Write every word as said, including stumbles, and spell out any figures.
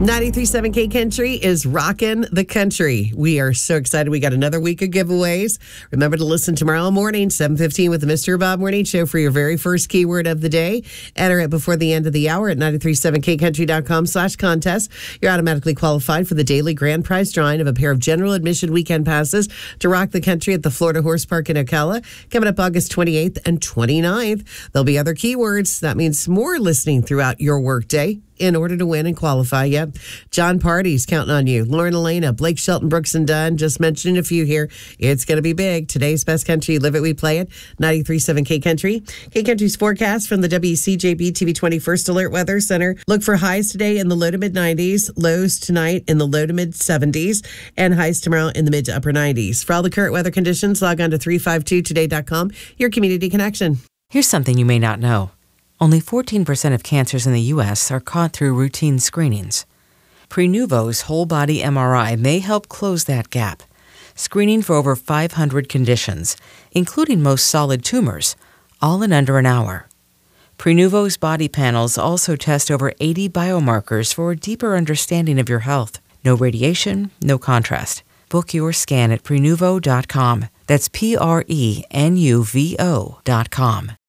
ninety-three point seven K Country is rocking the country. We are so excited. We got another week of giveaways. Remember to listen tomorrow morning, seven fifteen with the Mister Bob Morning Show for your very first keyword of the day. Enter it before the end of the hour at ninety-three point seven K country dot com slash contest. You're automatically qualified for the daily grand prize drawing of a pair of general admission weekend passes to rock the country at the Florida Horse Park in Ocala, coming up August twenty-eighth and twenty-ninth. There'll be other keywords. That means more listening throughout your workday in order to win and qualify. Yep. John Party's counting on you. Lauren Elena, Blake Shelton, Brooks and Dunn. Just mentioning a few here. It's going to be big. Today's best country. Live it, we play it. ninety-three point seven K Country. K Country's forecast from the W C J B T V twenty-first Alert Weather Center. Look for highs today in the low to mid nineties, lows tonight in the low to mid seventies, and highs tomorrow in the mid to upper nineties. For all the current weather conditions, log on to three five two today dot com, your community connection. Here's something you may not know. Only fourteen percent of cancers in the U S are caught through routine screenings. Prenuvo's whole-body M R I may help close that gap, screening for over five hundred conditions, including most solid tumors, all in under an hour. Prenuvo's body panels also test over eighty biomarkers for a deeper understanding of your health. No radiation, no contrast. Book your scan at prenuvo dot com. That's P R E N U V O dot com.